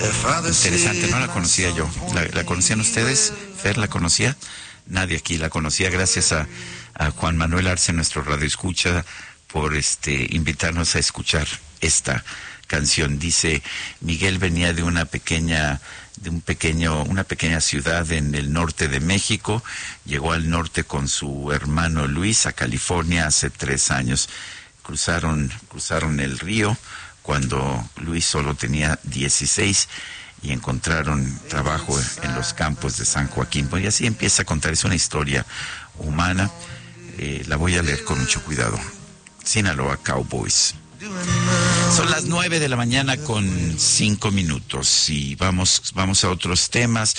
Interesante, no la conocía yo. ¿La conocían ustedes? ¿Fer la conocía? Nadie aquí la conocía. Gracias a Juan Manuel Arce, nuestro radioescucha, por invitarnos a escuchar esta canción. Dice, Miguel venía de una pequeña ciudad en el norte de México. Llegó al norte con su hermano Luis a California hace 3 años. Cruzaron el río cuando Luis solo tenía 16 y encontraron trabajo en los campos de San Joaquín. Y así empieza a contar, es una historia humana. La voy a leer con mucho cuidado. Sinaloa Cowboys. Son las 9 de la mañana con 5 minutos y vamos a otros temas.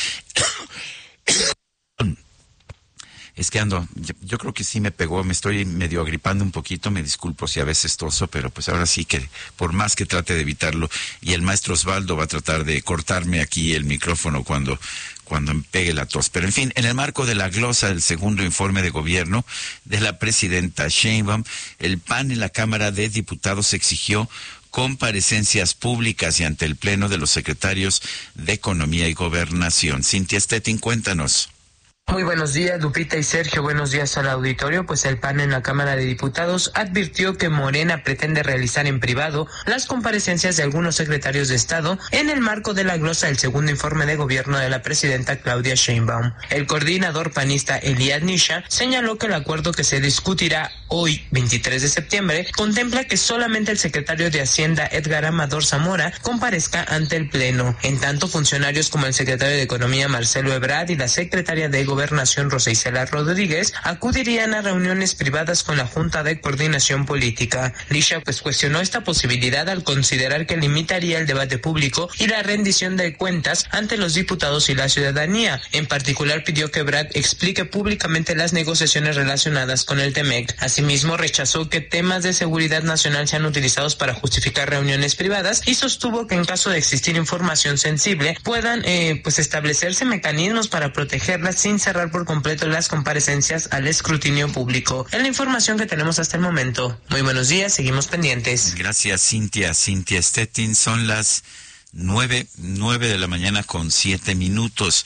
Es que yo creo que sí me pegó, me estoy medio agripando un poquito, me disculpo si a veces toso, pero pues ahora sí que por más que trate de evitarlo, y el maestro Osvaldo va a tratar de cortarme aquí el micrófono cuando me pegue la tos. Pero en fin, en el marco de la glosa del segundo informe de gobierno de la presidenta Sheinbaum, el PAN en la Cámara de Diputados exigió comparecencias públicas y ante el Pleno de los secretarios de Economía y Gobernación. Cintia Stettin, cuéntanos. Muy buenos días, Lupita y Sergio. Buenos días al auditorio. Pues el PAN en la Cámara de Diputados advirtió que Morena pretende realizar en privado las comparecencias de algunos secretarios de Estado en el marco de la glosa del segundo informe de gobierno de la presidenta Claudia Sheinbaum. El coordinador panista Elías Nisha señaló que el acuerdo que se discutirá hoy, 23 de septiembre, contempla que solamente el secretario de Hacienda, Edgar Amador Zamora, comparezca ante el Pleno. En tanto, funcionarios como el secretario de Economía, Marcelo Ebrard, y la secretaria de Gobernación, Rosa Isela Rodríguez, acudirían a reuniones privadas con la Junta de Coordinación Política. Lisha cuestionó esta posibilidad al considerar que limitaría el debate público y la rendición de cuentas ante los diputados y la ciudadanía. En particular, pidió que Ebrard explique públicamente las negociaciones relacionadas con el TEMEC. Asimismo, rechazó que temas de seguridad nacional sean utilizados para justificar reuniones privadas y sostuvo que en caso de existir información sensible puedan establecerse mecanismos para protegerla sin cerrar por completo las comparecencias al escrutinio público. Es la información que tenemos hasta el momento. Muy buenos días, seguimos pendientes. Gracias, Cintia Stettin. Son las 9 de la mañana con 7 minutos.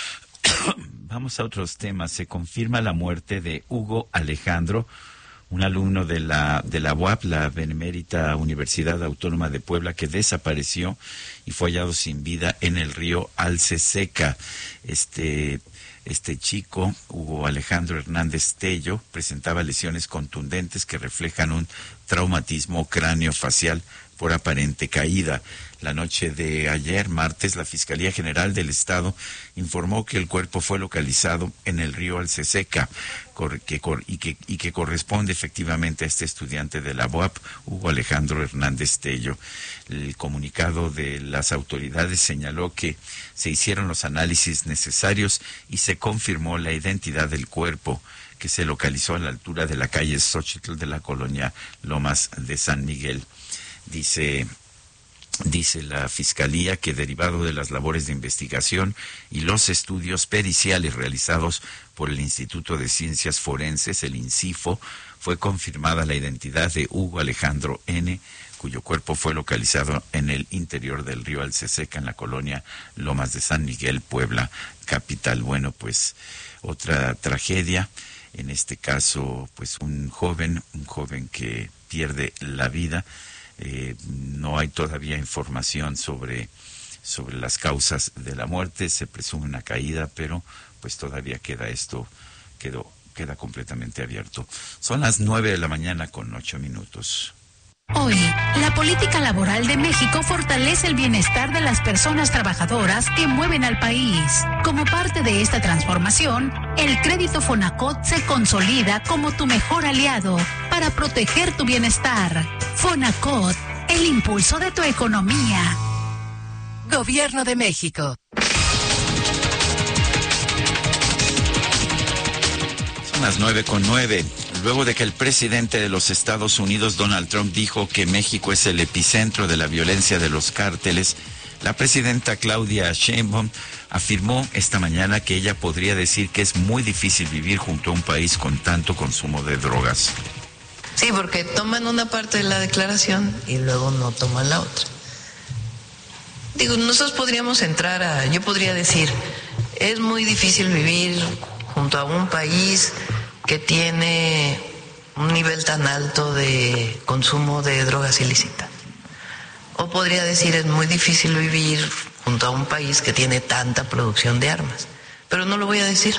Vamos a otros temas. Se confirma la muerte de Hugo Alejandro, un alumno de la UAP, la Benemérita Universidad Autónoma de Puebla, que desapareció y fue hallado sin vida en el río Alceseca. Este chico, Hugo Alejandro Hernández Tello, presentaba lesiones contundentes que reflejan un traumatismo craneofacial por aparente caída. La noche de ayer, martes, la Fiscalía General del Estado informó que el cuerpo fue localizado en el río Alceseca y que corresponde efectivamente a este estudiante de la UAP, Hugo Alejandro Hernández Tello. El comunicado de las autoridades señaló que se hicieron los análisis necesarios y se confirmó la identidad del cuerpo, que se localizó a la altura de la calle Xochitl de la colonia Lomas de San Miguel. Dice la Fiscalía que, derivado de las labores de investigación y los estudios periciales realizados por el Instituto de Ciencias Forenses, el INCIFO, fue confirmada la identidad de Hugo Alejandro N., cuyo cuerpo fue localizado en el interior del río Alceseca, en la colonia Lomas de San Miguel, Puebla, capital. Bueno, pues otra tragedia, en este caso, pues un joven que pierde la vida. No hay todavía información sobre las causas de la muerte. Se presume una caída, pero pues todavía queda completamente abierto. Son las 9 de la mañana con 8 minutos. Hoy, la política laboral de México fortalece el bienestar de las personas trabajadoras que mueven al país. Como parte de esta transformación, el crédito Fonacot se consolida como tu mejor aliado para proteger tu bienestar. Fonacot, el impulso de tu economía. Gobierno de México. Son las 9:09. Luego de que el presidente de los Estados Unidos, Donald Trump, dijo que México es el epicentro de la violencia de los cárteles, la presidenta Claudia Sheinbaum afirmó esta mañana que ella podría decir que es muy difícil vivir junto a un país con tanto consumo de drogas. Sí, porque toman una parte de la declaración y luego no toman la otra. Digo, nosotros podríamos yo podría decir, es muy difícil vivir junto a un país que tiene un nivel tan alto de consumo de drogas ilícitas. O podría decir, es muy difícil vivir junto a un país que tiene tanta producción de armas. Pero no lo voy a decir.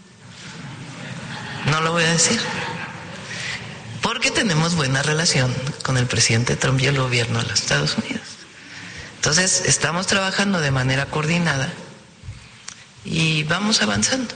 No lo voy a decir. Porque tenemos buena relación con el presidente Trump y el gobierno de los Estados Unidos. Entonces, estamos trabajando de manera coordinada y vamos avanzando.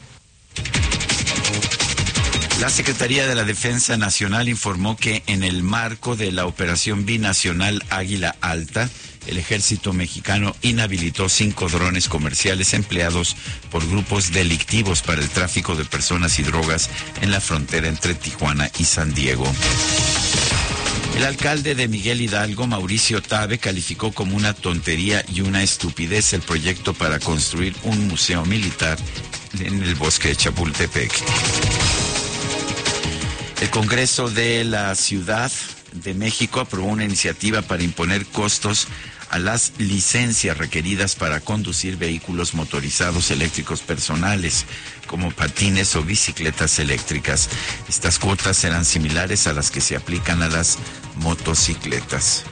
La Secretaría de la Defensa Nacional informó que en el marco de la operación binacional Águila Alta, el ejército mexicano inhabilitó 5 drones comerciales empleados por grupos delictivos para el tráfico de personas y drogas en la frontera entre Tijuana y San Diego. El alcalde de Miguel Hidalgo, Mauricio Tabe, calificó como una tontería y una estupidez el proyecto para construir un museo militar en el bosque de Chapultepec. El Congreso de la Ciudad de México aprobó una iniciativa para imponer costos a las licencias requeridas para conducir vehículos motorizados eléctricos personales, como patines o bicicletas eléctricas. Estas cuotas serán similares a las que se aplican a las motocicletas.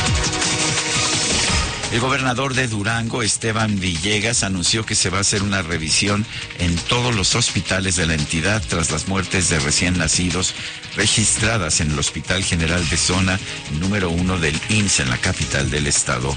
El gobernador de Durango, Esteban Villegas, anunció que se va a hacer una revisión en todos los hospitales de la entidad tras las muertes de recién nacidos registradas en el Hospital General de Zona número 1 del IMSS en la capital del estado.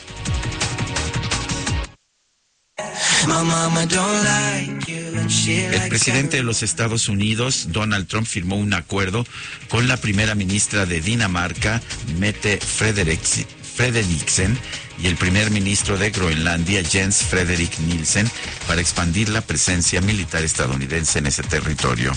El presidente de los Estados Unidos, Donald Trump, firmó un acuerdo con la primera ministra de Dinamarca, Mette Frederiksen, y el primer ministro de Groenlandia, Jens Frederik Nielsen, para expandir la presencia militar estadounidense en ese territorio.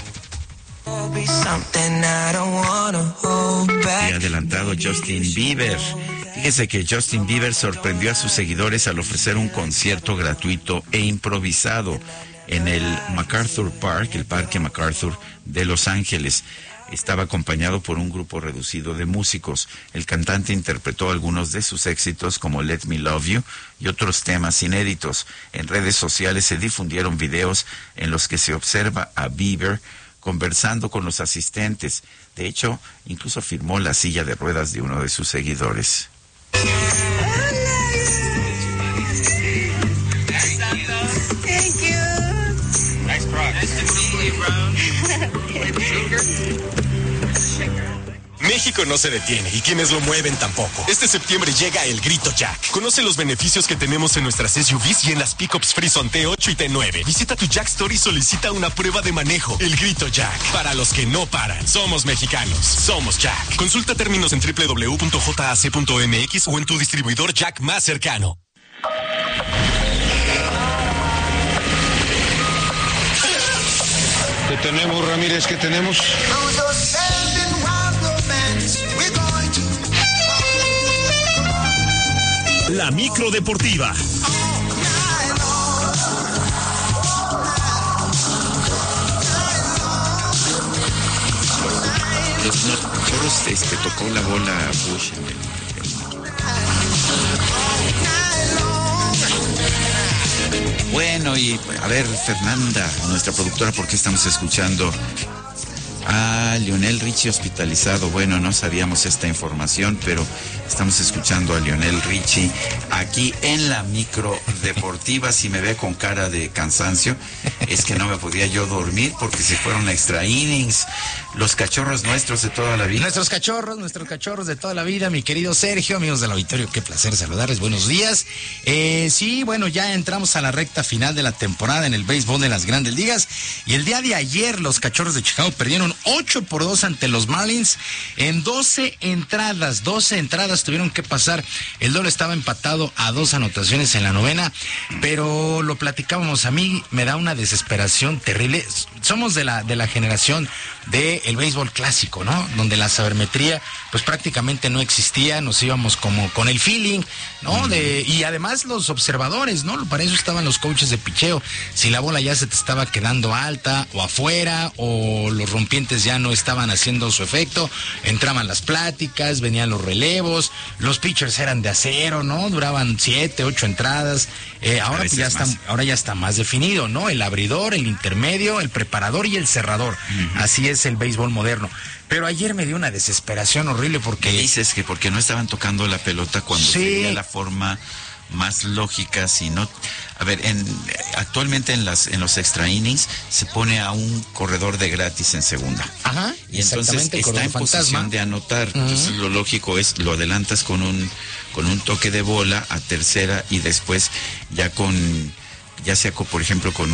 Y adelantado Justin Bieber. Fíjese que Justin Bieber sorprendió a sus seguidores al ofrecer un concierto gratuito e improvisado en el MacArthur Park, el Parque MacArthur de Los Ángeles. Estaba acompañado por un grupo reducido de músicos. El cantante interpretó algunos de sus éxitos como Let Me Love You y otros temas inéditos. En redes sociales se difundieron videos en los que se observa a Bieber conversando con los asistentes. De hecho, incluso firmó la silla de ruedas de uno de sus seguidores. Thank you. Nice truck. Nice to meet you, bro. México no se detiene y quienes lo mueven tampoco. Este septiembre llega el Grito Jack. Conoce los beneficios que tenemos en nuestras SUVs y en las pickups Frison T8 y T9. Visita tu Jack Store y solicita una prueba de manejo. El Grito Jack. Para los que no paran. Somos mexicanos. Somos Jack. Consulta términos en www.jac.mx o en tu distribuidor Jack más cercano. ¿Qué tenemos, Ramírez? ¿Qué tenemos? La micro deportiva. Los Chorros tocó la bola a Bush en el... Bueno, y a ver, Fernanda, nuestra productora, ¿por qué estamos escuchando a Lionel Richie hospitalizado? Bueno, no sabíamos esta información, pero estamos escuchando a Lionel Richie aquí en la micro deportiva. Si me ve con cara de cansancio, es que no me podía yo dormir porque se fueron extra innings. Los cachorros nuestros de toda la vida. Nuestros cachorros de toda la vida, mi querido Sergio, amigos del auditorio, qué placer saludarles, buenos días. Sí, bueno, ya entramos a la recta final de la temporada en el béisbol de las Grandes Ligas y el día de ayer los Cachorros de Chicago perdieron 8-2 ante los Marlins en 12 entradas tuvieron que pasar. El doble estaba empatado a 2 anotaciones en la novena, pero lo platicábamos, a mí me da una desesperación terrible. Somos de la generación de el béisbol clásico, ¿no? Donde la sabermetría pues prácticamente no existía, nos íbamos como con el feeling, ¿no? Y además los observadores, ¿no? Para eso estaban los coaches de picheo. Si la bola ya se te estaba quedando alta o afuera o los rompientes ya no estaban haciendo su efecto, entraban las pláticas, venían los relevos, los pitchers eran de acero, ¿no? Duraban 7, 8 entradas. Ahora pues ya está más definido, ¿no? El abridor, el intermedio, el preparador y el cerrador. Así es el béisbol moderno. Pero ayer me dio una desesperación horrible porque... ¿Qué dices? Que porque no estaban tocando la pelota cuando sería la forma más lógica, si no... A ver, actualmente en los extra innings se pone a un corredor de gratis en segunda. Ajá, y entonces está en posición de anotar. Entonces lo lógico es, lo adelantas con un toque de bola a tercera y después ya sea por ejemplo con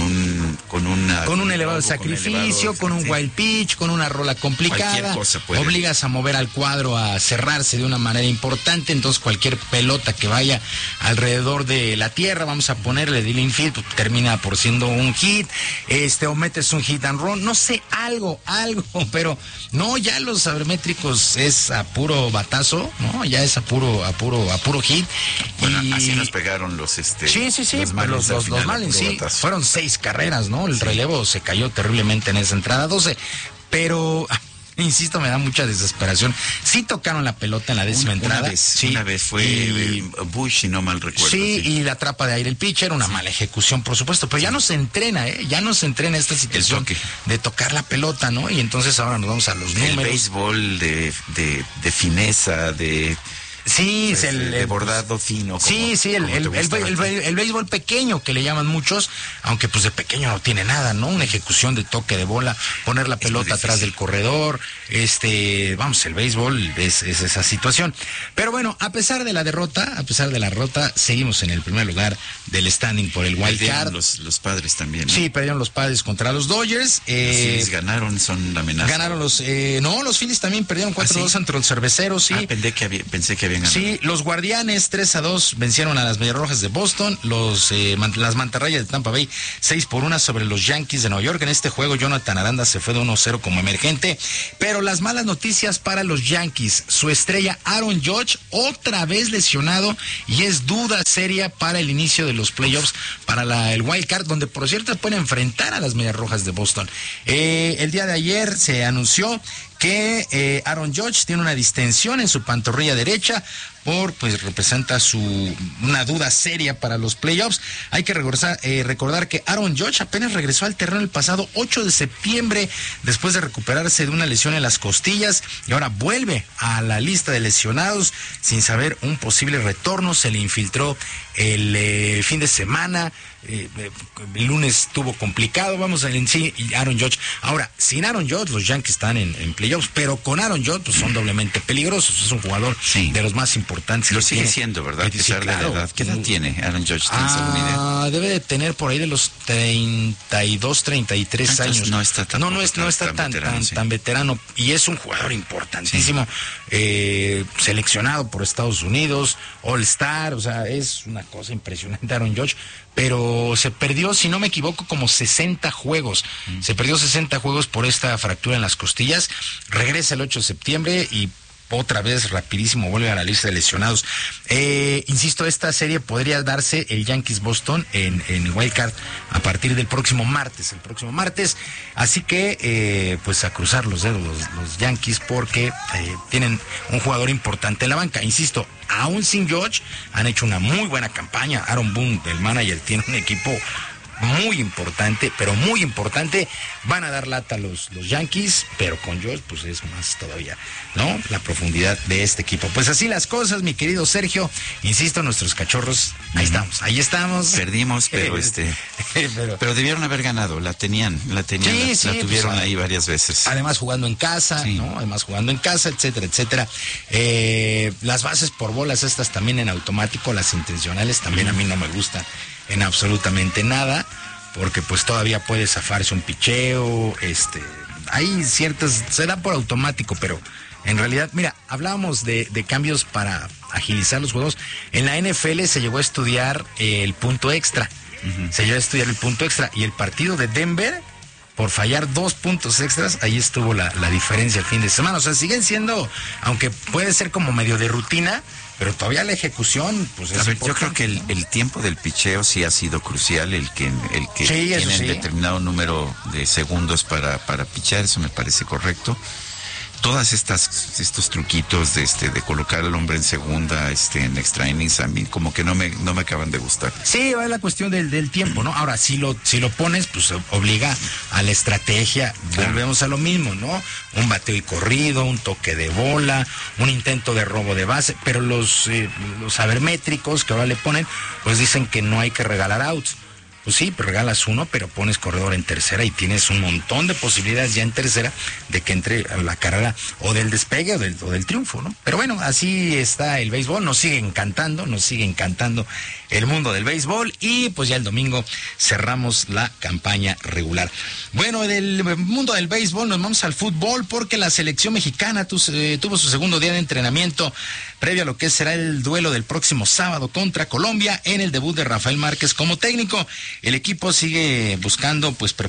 un elevado sacrificio, con un wild pitch, con una rola complicada, cualquier cosa puede. Obligas a mover al cuadro a cerrarse de una manera importante, entonces cualquier pelota que vaya alrededor de la tierra, vamos a ponerle del infield, pues, termina por siendo un hit, o metes un hit and run, no sé, algo, pero no, ya los sabermétricos es a puro batazo, no, ya es a puro hit. Bueno, así nos pegaron los los Marlins, sí, fueron 6 carreras, ¿no? El relevo se cayó terriblemente en esa entrada 12, pero insisto, me da mucha desesperación. Sí tocaron la pelota en la 10ª entrada. Una vez fue Bush, si no mal recuerdo. Sí, y la atrapa de aire el pitcher, una mala ejecución, por supuesto, pero ya no se entrena, ya no se entrena esta situación de tocar la pelota, ¿no? Y entonces ahora nos vamos a los números. El béisbol de fineza, de... Sí, pues, el bordado fino. El béisbol pequeño que le llaman muchos, aunque pues de pequeño no tiene nada, ¿no? Una ejecución de toque de bola, poner la pelota atrás del corredor, el béisbol es esa situación. Pero bueno, a pesar de la derrota, seguimos en el primer lugar del standing por el wild card. Los Padres también, ¿no? Sí, perdieron los Padres contra los Dodgers. Los Phillies ganaron, son la amenaza. Ganaron los Phillies también perdieron 4-2 ante los Cerveceros, sí. Pensé que habían ganado. Sí, los Guardianes 3-2 vencieron a las Mediarrojas de Boston, las Mantarrayas de Tampa Bay 6-1 sobre los Yankees de Nueva York. En este juego Jonathan Aranda se fue de 1-0 como emergente, pero las malas noticias para los Yankees, su estrella Aaron Judge otra vez lesionado y es duda seria para el inicio de los playoffs para el wild card, donde por cierto pueden enfrentar a las Mediarrojas de Boston. El día de ayer se anunció que Aaron Judge tiene una distensión en su pantorrilla derecha, representa una duda seria para los playoffs. Hay que recordar que Aaron Judge apenas regresó al terreno el pasado 8 de septiembre después de recuperarse de una lesión en las costillas y ahora vuelve a la lista de lesionados sin saber un posible retorno. Se le infiltró el fin de semana. El lunes estuvo complicado, y Aaron Judge. Ahora, sin Aaron Judge, los Yankees están en playoffs, pero con Aaron Judge pues, son doblemente peligrosos. Es un jugador de los más importantes. Lo sigue siendo, ¿verdad? A pesar de la edad. ¿Qué edad tiene Aaron Judge? Debe de tener por ahí de los 32, 33 años. No está tan veterano. Y es un jugador importantísimo. Seleccionado por Estados Unidos, All-Star, o sea, es una cosa impresionante Aaron Judge. Pero se perdió, si no me equivoco, como 60 juegos. Se perdió 60 juegos por esta fractura en las costillas. Regresa el 8 de septiembre y otra vez rapidísimo vuelve a la lista de lesionados. Insisto, esta serie podría darse el Yankees-Boston en el wild card a partir del próximo martes. Así que, a cruzar los dedos los Yankees porque tienen un jugador importante en la banca. Insisto, aún sin Judge, han hecho una muy buena campaña. Aaron Boone, el manager, tiene un equipo muy importante, pero muy importante. Van a dar lata a los Yankees, pero con Judge pues es más todavía, ¿no? La profundidad de este equipo. Pues así las cosas, mi querido Sergio. Insisto, nuestros cachorros, ahí estamos. Perdimos, pero pero debieron haber ganado, la tuvieron ahí varias veces. Además jugando en casa, ¿no? Etcétera. Las bases por bolas estas también en automático, las intencionales también a mí no me gustan en absolutamente nada, porque pues todavía puede zafarse un picheo, hay ciertas, se da por automático, pero en realidad, mira, hablábamos de cambios para agilizar los juegos. En la NFL se llegó a estudiar el punto extra, y el partido de Denver, por fallar 2 puntos extras, ahí estuvo la diferencia el fin de semana. O sea, siguen siendo, aunque puede ser como medio de rutina, pero todavía la ejecución, pues es importante. Yo creo que el tiempo del picheo sí ha sido crucial, el que tienen determinado número de segundos para pichar, eso me parece correcto. todas estos truquitos de colocar al hombre en segunda, en extra innings, a mí como que no me acaban de gustar. Sí, es la cuestión del tiempo, ¿no? Ahora, si lo pones, pues obliga a la estrategia. Claro. Volvemos a lo mismo, ¿no? Un bateo y corrido, un toque de bola, un intento de robo de base, pero los sabermétricos que ahora le ponen, pues dicen que no hay que regalar outs. Pues sí, regalas uno, pero pones corredor en tercera y tienes un montón de posibilidades ya en tercera de que entre a la carrera o del despegue o del triunfo, ¿no? Pero bueno, así está el béisbol, nos sigue encantando el mundo del béisbol y pues ya el domingo cerramos la campaña regular. Bueno, del mundo del béisbol nos vamos al fútbol porque la selección mexicana tuvo su segundo día de entrenamiento previo a lo que será el duelo del próximo sábado contra Colombia en el debut de Rafael Márquez como técnico. El equipo sigue buscando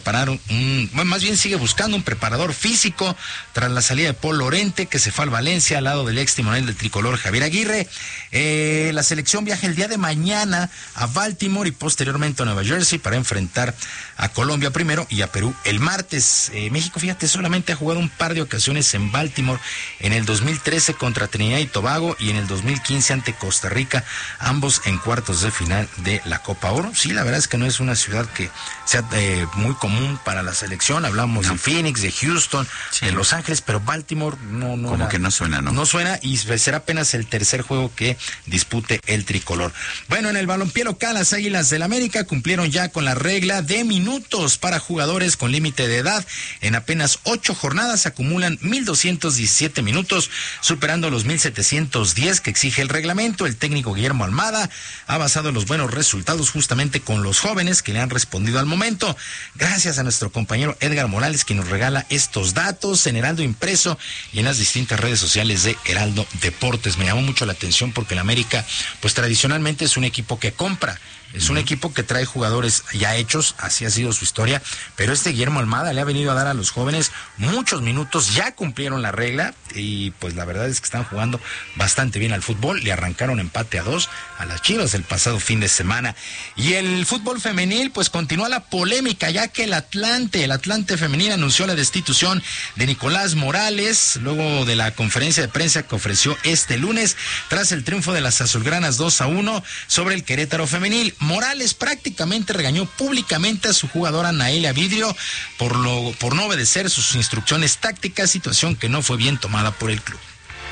sigue buscando un preparador físico tras la salida de Paul Lorente, que se fue al Valencia al lado del ex timonel del tricolor Javier Aguirre. La selección viaja el día de mañana a Baltimore y posteriormente a Nueva Jersey para enfrentar a Colombia primero y a Perú el martes. México, fíjate, solamente ha jugado un par de ocasiones en Baltimore, en el 2013 contra Trinidad y Tobago y en el 2015 ante Costa Rica, ambos en cuartos de final de la Copa Oro. Sí, la verdad es que no es una ciudad que sea muy común para la selección. Hablamos de Phoenix, de Houston, de Los Ángeles, pero Baltimore no. Como que no suena, ¿no? No suena y será apenas el tercer juego que dispute el tricolor. Bueno, en el balompié local, las Águilas del América cumplieron ya con la regla de minutos para jugadores con límite de edad. En apenas 8 jornadas acumulan 1,217 minutos, superando los 1,710 que exige el reglamento. El técnico Guillermo Almada ha basado los buenos resultados justamente con los jóvenes que le han respondido al momento. Gracias a nuestro compañero Edgar Morales, que nos regala estos datos en Heraldo Impreso y en las distintas redes sociales de Heraldo Deportes. Me llamó mucho la atención porque el América, pues tradicionalmente es un equipo que compra. Es un equipo que trae jugadores ya hechos, así ha sido su historia, pero Guillermo Almada le ha venido a dar a los jóvenes muchos minutos, ya cumplieron la regla y pues la verdad es que están jugando bastante bien al fútbol. Le arrancaron empate a 2 a las Chivas el pasado fin de semana. Y el fútbol femenil, pues continúa la polémica, ya que el Atlante femenil anunció la destitución de Nicolás Morales luego de la conferencia de prensa que ofreció este lunes tras el triunfo de las azulgranas 2-1 sobre el Querétaro femenil. Morales prácticamente regañó públicamente a su jugadora Naelia Vidrio por no obedecer sus instrucciones tácticas, situación que no fue bien tomada por el club.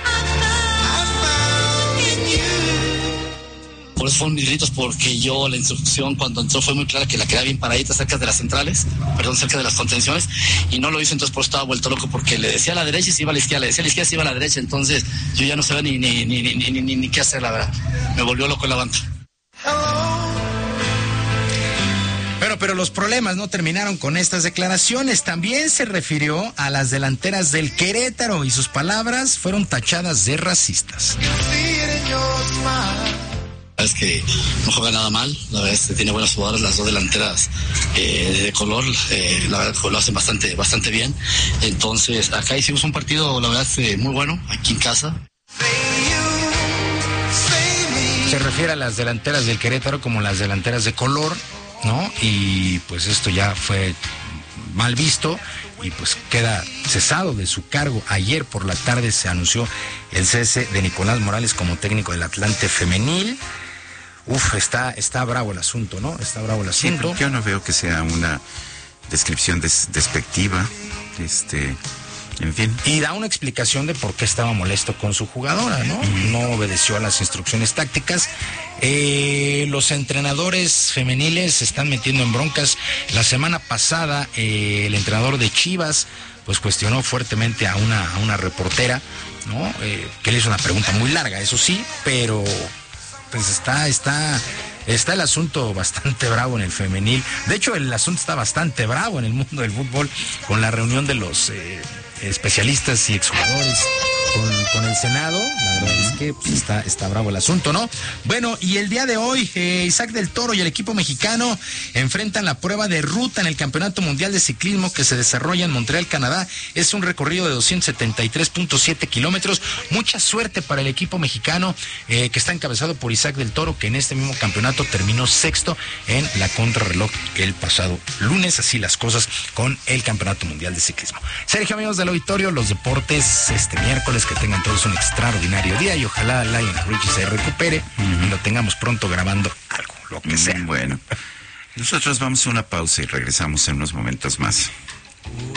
Por eso fueron mis gritos, porque la instrucción cuando entró fue muy clara que la quería bien paradita cerca de las centrales, cerca de las contenciones, y no lo hizo, entonces por eso estaba vuelto loco, porque le decía a la derecha y se iba a la izquierda, le decía a la izquierda y se iba a la derecha, entonces yo ya no sabía ni qué hacer, la verdad. Me volvió loco en la banca. Pero los problemas no terminaron con estas declaraciones. También se refirió a las delanteras del Querétaro y sus palabras fueron tachadas de racistas. Es que no juega nada mal, la verdad es que tiene buenas jugadoras, las dos delanteras de color, la verdad lo hacen bastante bien. Entonces acá hicimos un partido, la verdad muy bueno, aquí en casa. Se refiere a las delanteras del Querétaro como las delanteras de color, ¿no? Y pues esto ya fue mal visto y pues queda cesado de su cargo. Ayer por la tarde se anunció el cese de Nicolás Morales como técnico del Atlante femenil. Está bravo el asunto, ¿no? Está bravo el asunto. Sí, yo no veo que sea una descripción despectiva, en fin. Y da una explicación de por qué estaba molesto con su jugadora, ¿no? No obedeció a las instrucciones tácticas. Los entrenadores femeniles se están metiendo en broncas. La semana pasada, el entrenador de Chivas, pues cuestionó fuertemente a una reportera, ¿no? Que le hizo una pregunta muy larga, eso sí, pero pues está el asunto bastante bravo en el femenil. De hecho, el asunto está bastante bravo en el mundo del fútbol con la reunión de los especialistas y exjugadores. con el Senado. La verdad es que pues, está bravo el asunto, ¿no? Bueno, y el día de hoy, Isaac del Toro y el equipo mexicano enfrentan la prueba de ruta en el Campeonato Mundial de Ciclismo que se desarrolla en Montreal, Canadá. Es un recorrido de 273.7 kilómetros. Mucha suerte para el equipo mexicano que está encabezado por Isaac del Toro, que en este mismo campeonato terminó sexto en la contrarreloj el pasado lunes. Así las cosas con el Campeonato Mundial de Ciclismo. Sergio, amigos del auditorio, los deportes este miércoles, que tengan todos un extraordinario día y ojalá Lionel Richie se recupere y lo tengamos pronto grabando algo, lo que sea. Bueno, nosotros vamos a una pausa y regresamos en unos momentos más.